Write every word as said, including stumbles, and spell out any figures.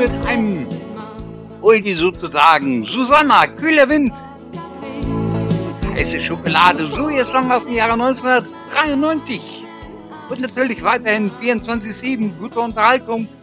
mit einem Oldie sozusagen. Susanna, kühler Wind. Heiße Schokolade, so ihr Song aus dem Jahre neunzehnhundertdreiundneunzig. Und natürlich weiterhin vierundzwanzig sieben, gute Unterhaltung.